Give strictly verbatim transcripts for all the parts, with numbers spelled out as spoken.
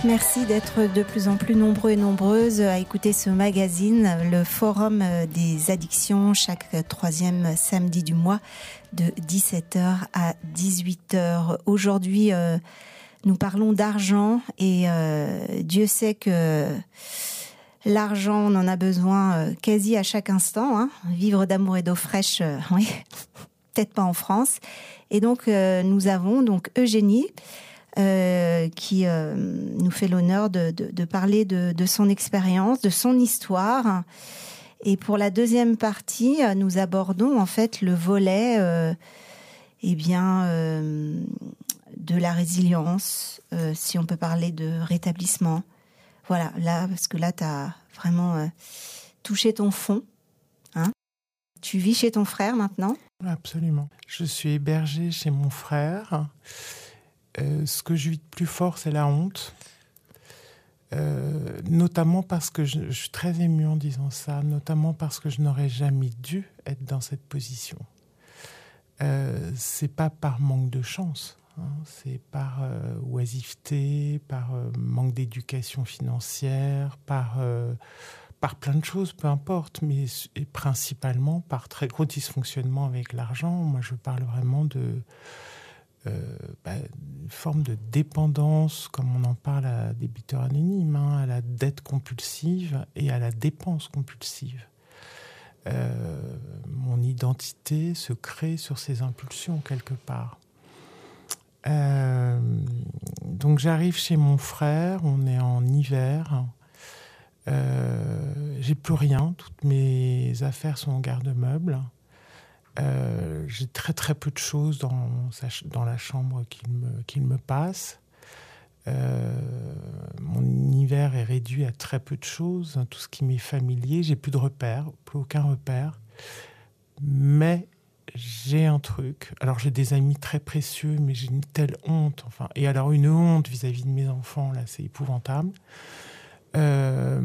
Merci d'être de plus en plus nombreux et nombreuses à écouter ce magazine, le Forum des addictions, chaque troisième samedi du mois de dix-sept heures à dix-huit heures. Aujourd'hui, euh, nous parlons d'argent et euh, Dieu sait que l'argent, on en a besoin euh, quasi à chaque instant. Hein. Vivre d'amour et d'eau fraîche, euh, oui, peut-être pas en France. Et donc, euh, nous avons donc Eugénie, Euh, qui euh, nous fait l'honneur de, de, de parler de, de son expérience, de son histoire. Et pour la deuxième partie, nous abordons en fait le volet euh, eh bien, euh, de la résilience, euh, si on peut parler de rétablissement. Voilà, là, parce que là, tu as vraiment euh, touché ton fond. Hein. Tu vis chez ton frère maintenant ? Absolument. Je suis hébergée chez mon frère. Euh, ce que je vis de plus fort, c'est la honte. Euh, notamment parce que je, je suis très émue en disant ça, notamment parce que je n'aurais jamais dû être dans cette position. Euh, c'est pas par manque de chance, hein, c'est par euh, oisiveté, par euh, manque d'éducation financière, par, euh, par plein de choses, peu importe, mais et principalement par très gros dysfonctionnement avec l'argent. Moi, je parle vraiment de Euh, bah, une forme de dépendance, comme on en parle à débiteur anonyme, hein, à la dette compulsive et à la dépense compulsive. Euh, mon identité se crée sur ces impulsions, quelque part. Euh, donc j'arrive chez mon frère, on est en hiver. Euh, j'ai plus rien, toutes mes affaires sont en garde-meuble. Euh, j'ai très très peu de choses dans, sa, dans la chambre qu'il me, qu'il me passe. Euh, mon univers est réduit à très peu de choses, hein, tout ce qui m'est familier. J'ai plus de repères, plus aucun repère. Mais j'ai un truc. Alors j'ai des amis très précieux, mais j'ai une telle honte. Enfin, et alors une honte vis-à-vis de mes enfants, là, c'est épouvantable. Euh,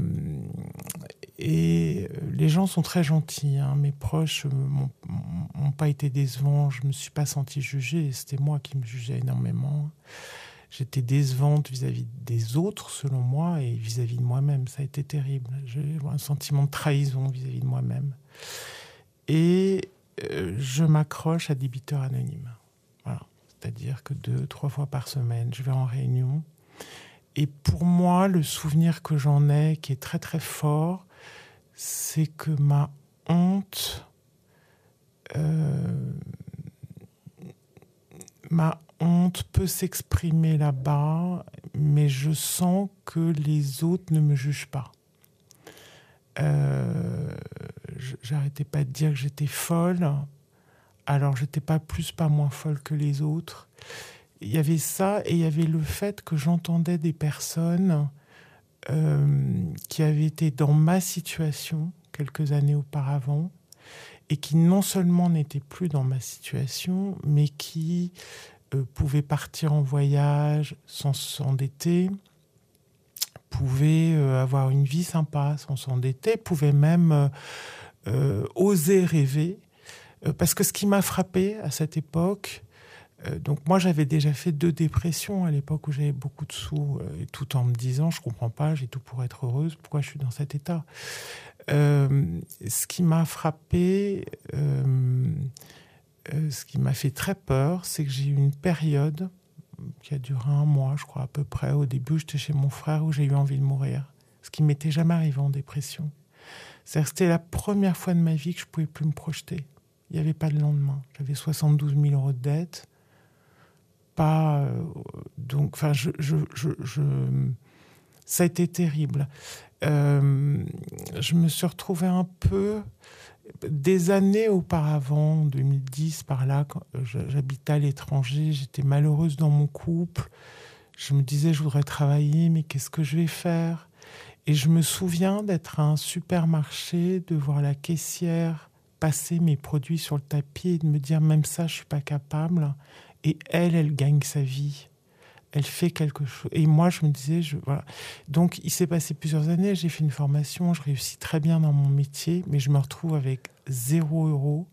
et les gens sont très gentils, hein. Mes proches m'ont, m'ont pas été décevants, je me suis pas sentie jugée, c'était moi qui me jugeais énormément. J'étais décevante vis-à-vis des autres, selon moi, et vis-à-vis de moi-même. Ça a été terrible. J'ai un sentiment de trahison vis-à-vis de moi-même. Et euh, je m'accroche à débiteur anonyme. Voilà. C'est-à-dire que deux, trois fois par semaine, je vais en réunion. Et pour moi, le souvenir que j'en ai, qui est très très fort, c'est que ma honte, euh, ma honte peut s'exprimer là-bas, mais je sens que les autres ne me jugent pas. Euh, j'arrêtais pas de dire que j'étais folle, alors j'étais pas plus, pas moins folle que les autres. Il y avait ça, et il y avait le fait que j'entendais des personnes euh, qui avaient été dans ma situation quelques années auparavant, et qui non seulement n'étaient plus dans ma situation, mais qui euh, pouvaient partir en voyage sans s'endetter, pouvaient euh, avoir une vie sympa sans s'endetter, pouvaient même euh, euh, oser rêver. Euh, parce que ce qui m'a frappé à cette époque, Euh, donc moi j'avais déjà fait deux dépressions à l'époque où j'avais beaucoup de sous, euh, tout en me disant je comprends pas, j'ai tout pour être heureuse, pourquoi je suis dans cet état. Euh, ce qui m'a frappé, euh, euh, ce qui m'a fait très peur, c'est que j'ai eu une période qui a duré un mois, je crois à peu près. Au début j'étais chez mon frère où j'ai eu envie de mourir, ce qui m'était jamais arrivé en dépression. C'est-à-dire que c'était la première fois de ma vie que je pouvais plus me projeter. Il n'y avait pas de lendemain. J'avais soixante-douze mille euros de dette. Pas, euh, donc, enfin, je, je, je, je, ça a été terrible. Euh, je me suis retrouvée un peu des années auparavant, deux mille dix, par là, quand j'habitais à l'étranger, j'étais malheureuse dans mon couple. Je me disais, je voudrais travailler, mais qu'est-ce que je vais faire ? Et je me souviens d'être à un supermarché, de voir la caissière passer mes produits sur le tapis et de me dire, même ça, je suis pas capable. Et elle, elle gagne sa vie. Elle fait quelque chose. Et moi, je me disais... Je, voilà. Donc, il s'est passé plusieurs années. J'ai fait une formation. Je réussis très bien dans mon métier. Mais je me retrouve avec zéro euro,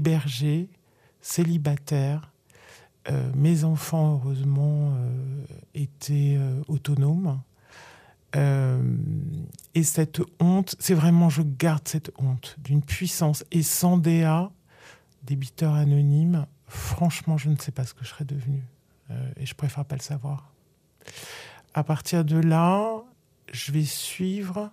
hébergée, célibataire. Euh, mes enfants, heureusement, euh, été euh, autonome. Euh, et cette honte, c'est vraiment, je garde cette honte d'une puissance. Et sans D A, débiteur anonyme, franchement, je ne sais pas ce que je serais devenue. Euh, et je préfère pas le savoir. À partir de là, je vais suivre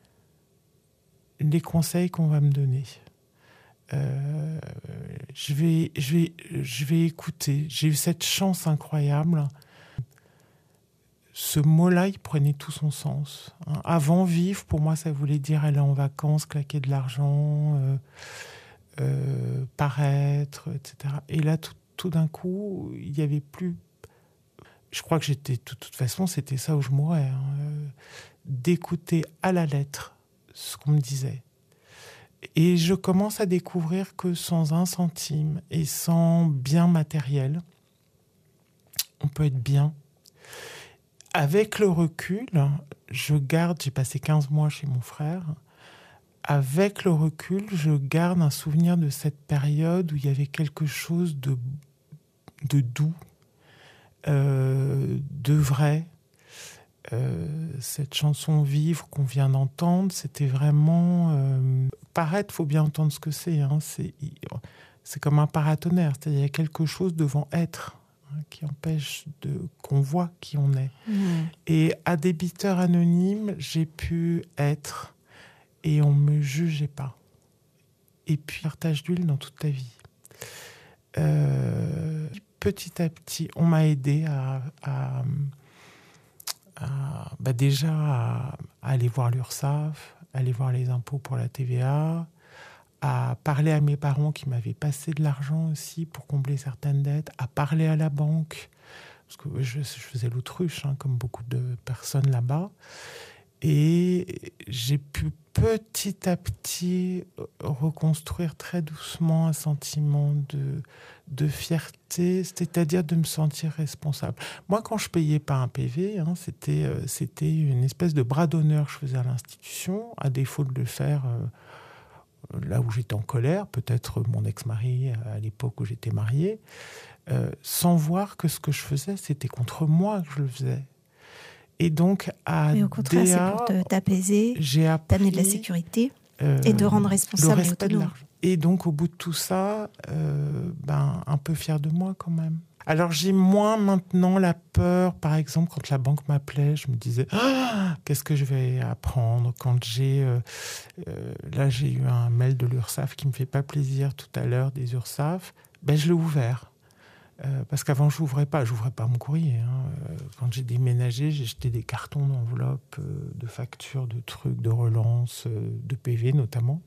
les conseils qu'on va me donner. Euh, je vais, je vais, je vais écouter. J'ai eu cette chance incroyable. Ce mot-là, il prenait tout son sens. Hein. Avant, vivre, pour moi, ça voulait dire aller en vacances, claquer de l'argent, euh, euh, paraître, et cetera. Et là, tout, tout d'un coup, il n'y avait plus... Je crois que j'étais... De toute façon, c'était ça où je mourais. Hein. Euh, d'écouter à la lettre ce qu'on me disait. Et je commence à découvrir que sans un centime et sans bien matériel, on peut être bien. Avec le recul, je garde, j'ai passé quinze mois chez mon frère, avec le recul, je garde un souvenir de cette période où il y avait quelque chose de, de doux, euh, de vrai. Euh, cette chanson Vivre qu'on vient d'entendre, c'était vraiment... Euh, paraître, il faut bien entendre ce que c'est. Hein, c'est, c'est comme un paratonnerre, c'est-à-dire qu'il y a quelque chose devant être hein, qui empêche de, qu'on voit qui on est. Mmh. Et à débiteur anonyme, j'ai pu être et on ne me jugeait pas. Et puis, partage d'huile dans toute ta vie. Euh, petit à petit, on m'a aidé à... à À, bah déjà à, à aller voir l'URSSAF, à aller voir les impôts pour la T V A, à parler à mes parents qui m'avaient passé de l'argent aussi pour combler certaines dettes, à parler à la banque, parce que je, je faisais l'autruche, hein, comme beaucoup de personnes là-bas. Et j'ai pu petit à petit reconstruire très doucement un sentiment de, de fierté, c'est-à-dire de me sentir responsable. Moi, quand je payais pas un P V, hein, c'était, euh, c'était une espèce de bras d'honneur que je faisais à l'institution, à défaut de le faire euh, là où j'étais en colère, peut-être mon ex-mari à l'époque où j'étais mariée, euh, sans voir que ce que je faisais, c'était contre moi que je le faisais. Et donc, à Mais au contraire, D A, c'est pour te, t'apaiser, t'amener de la sécurité euh, et de rendre responsable le respect et autonome. De l'argent. Et donc, au bout de tout ça, euh, ben, un peu fière de moi quand même. Alors, j'ai moins maintenant la peur, par exemple, quand la banque m'appelait, je me disais ah, « qu'est-ce que je vais apprendre ?» Quand j'ai... Euh, euh, là, j'ai eu un mail de l'URSSAF qui ne me fait pas plaisir tout à l'heure, des URSSAF. Ben, je l'ai ouvert. Euh, parce qu'avant, je n'ouvrais pas, j'ouvrais pas mon courrier. Hein. Euh, quand j'ai déménagé, j'ai jeté des cartons d'enveloppes, euh, de factures, de trucs, de relance, euh, de P V notamment.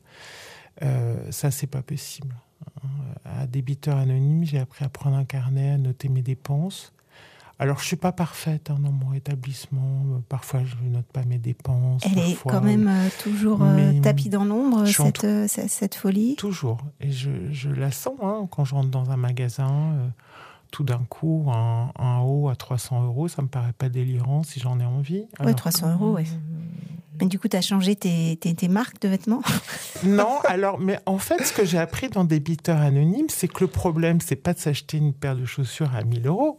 Euh, ça, c'est pas possible. Hein. À débiteur anonyme, j'ai appris à prendre un carnet, à noter mes dépenses. Alors, je suis pas parfaite hein, dans mon établissement. Parfois, je ne note pas mes dépenses. Elle parfois, est quand même euh, toujours euh, tapie dans l'ombre, cette, tout... euh, cette folie. Toujours. Et je, je la sens hein, quand je rentre dans un magasin. Euh, tout d'un coup, un, un haut à trois cents euros, ça me paraît pas délirant si j'en ai envie. Oui, trois cents euros, oui. Mais du coup, tu as changé tes, tes, tes marques de vêtements ? Non, alors, mais en fait, ce que j'ai appris dans Débiteur Anonyme, c'est que le problème, c'est pas de s'acheter une paire de chaussures à mille euros.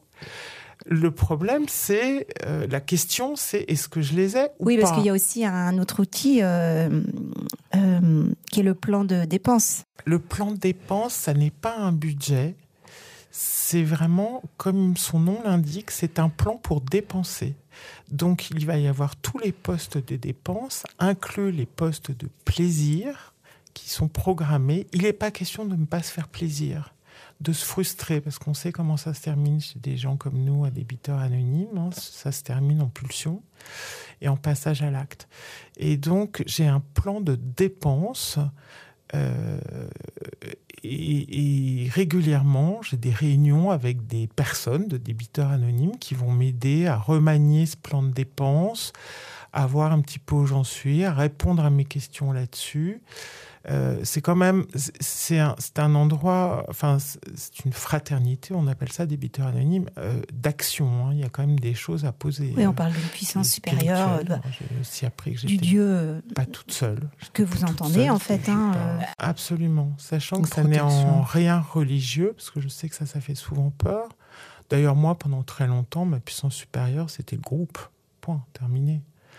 Le problème, c'est... Euh, la question, c'est est-ce que je les ai ou oui, pas ? Oui, parce qu'il y a aussi un autre outil euh, euh, qui est le plan de dépenses. Le plan de dépenses, ça n'est pas un budget. C'est vraiment, comme son nom l'indique, c'est un plan pour dépenser. Donc, il va y avoir tous les postes de dépenses, inclus les postes de plaisir qui sont programmés. Il n'est pas question de ne pas se faire plaisir, de se frustrer, parce qu'on sait comment ça se termine chez des gens comme nous, à débiteurs anonymes. Hein, ça se termine en pulsion et en passage à l'acte. Et donc, j'ai un plan de dépenses euh, Et, et régulièrement, j'ai des réunions avec des personnes de débiteurs anonymes qui vont m'aider à remanier ce plan de dépenses, à voir un petit peu où j'en suis, à répondre à mes questions là-dessus. Euh, c'est quand même, c'est un, c'est un endroit, enfin, c'est une fraternité, on appelle ça débiteur anonyme, euh, d'action. Hein. Il y a quand même des choses à poser. Oui, on parle d'une puissance supérieure, euh, j'ai aussi appris que du Dieu, pas toute seule. Que vous entendez seule, en fait. Hein, euh... Absolument, sachant que ça n'est en rien religieux, parce que je sais que ça, ça fait souvent peur. D'ailleurs, moi, pendant très longtemps, ma puissance supérieure, c'était le groupe. Point, terminé.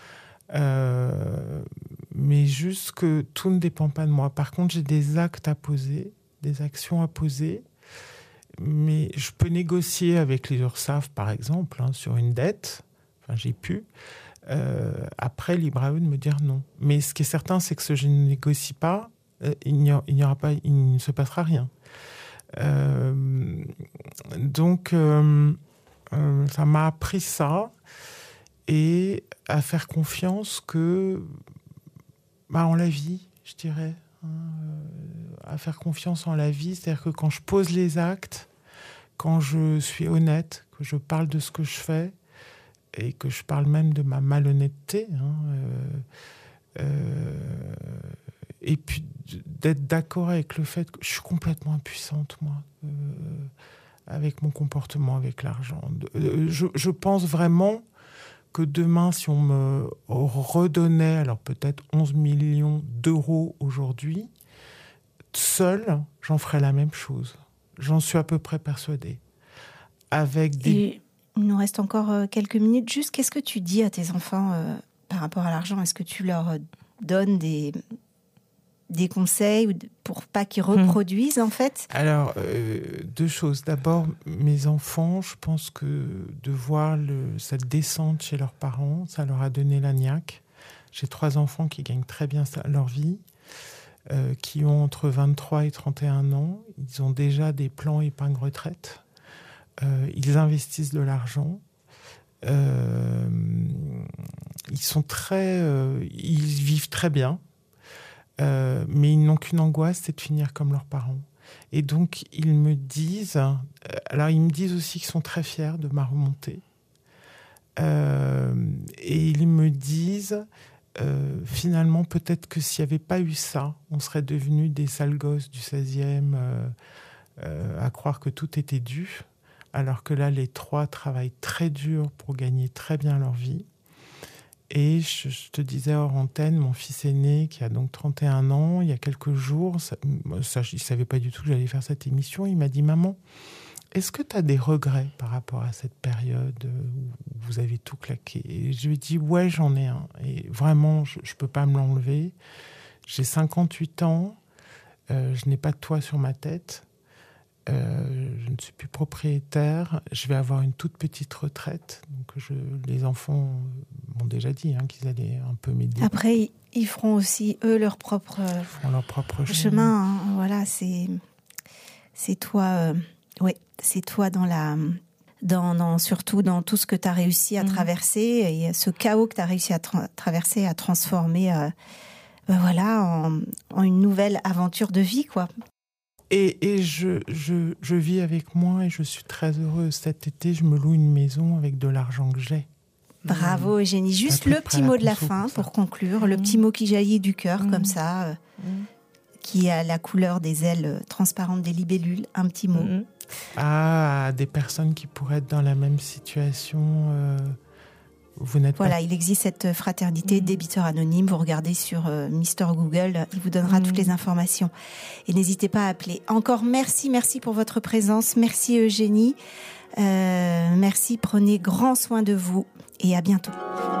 Euh, mais juste que tout ne dépend pas de moi. Par contre, j'ai des actes à poser, des actions à poser, mais je peux négocier avec les URSSAF, par exemple, hein, sur une dette. Enfin, j'ai pu. Euh, après, libre à eux de me dire non. Mais ce qui est certain, c'est que si je ne négocie pas, euh, il n'y aura, il n'y aura pas, il ne se passera rien. Euh, donc, euh, euh, ça m'a appris ça et à faire confiance que, bah, en la vie, je dirais, hein, euh, à faire confiance en la vie, c'est-à-dire que quand je pose les actes, quand je suis honnête, que je parle de ce que je fais et que je parle même de ma malhonnêteté, hein, euh, euh, et puis d'être d'accord avec le fait que je suis complètement impuissante, moi, euh, avec mon comportement avec l'argent. Euh, je, je pense vraiment que demain, si on me redonnait, alors peut-être onze millions d'euros aujourd'hui, seul, j'en ferais la même chose. J'en suis à peu près persuadée. Avec des... Et il nous reste encore quelques minutes. Juste, qu'est-ce que tu dis à tes enfants euh, par rapport à l'argent ? Est-ce que tu leur donnes des... des conseils pour pas qu'ils reproduisent, en fait ? Alors, euh, deux choses. D'abord, mes enfants, je pense que de voir le, cette descente chez leurs parents, ça leur a donné la niaque. J'ai trois enfants qui gagnent très bien leur vie, euh, qui ont entre vingt-trois et trente et un ans. Ils ont déjà des plans épargne retraite. Euh, ils investissent de l'argent. Euh, ils sont très... Euh, ils vivent très bien. Euh, mais ils n'ont qu'une angoisse, c'est de finir comme leurs parents. Et donc, ils me disent... Euh, alors, ils me disent aussi qu'ils sont très fiers de ma remontée. Euh, et ils me disent, euh, finalement, peut-être que s'il n'y avait pas eu ça, on serait devenus des sales gosses du seizième, euh, euh, à croire que tout était dû, alors que là, les trois travaillent très dur pour gagner très bien leur vie. Et je, je te disais hors antenne, mon fils aîné, qui a donc trente et un ans, il y a quelques jours, ça, ça, il ne savait pas du tout que j'allais faire cette émission, il m'a dit « Maman, est-ce que tu as des regrets par rapport à cette période où vous avez tout claqué ?» Et je lui ai dit « Ouais, j'en ai un. Et vraiment, je ne peux pas me l'enlever. J'ai cinquante-huit ans, euh, je n'ai pas de toit sur ma tête. Euh, je ne suis plus propriétaire, je vais avoir une toute petite retraite. Donc je, les enfants m'ont déjà dit hein, qu'ils allaient un peu m'aider. Après, ils feront aussi, eux, leur propre, ils feront leur propre chemin. chemin. Hein. Voilà, c'est, c'est toi, euh, ouais, c'est toi dans la... Dans, dans, surtout dans tout ce que tu as réussi à mmh. traverser et ce chaos que tu as réussi à tra- traverser, à transformer euh, ben voilà, en, en une nouvelle aventure de vie, quoi. Et, et je, je, je vis avec moi et je suis très heureuse. Cet été, je me loue une maison avec de l'argent que j'ai. Bravo, Eugénie. Juste le petit mot de la fin pour, pour conclure. Le mmh. petit mot qui jaillit du cœur, mmh. comme ça, euh, mmh. qui a la couleur des ailes transparentes des libellules. Un petit mot. Mmh. Ah, des personnes qui pourraient être dans la même situation... Euh... Vous n'êtes voilà, pas... il existe cette fraternité mmh. débiteurs anonymes. Vous regardez sur euh, Mister Google, il vous donnera mmh. toutes les informations. Et n'hésitez pas à appeler. Encore merci, merci pour votre présence. Merci Eugénie. Euh, merci, prenez grand soin de vous et à bientôt.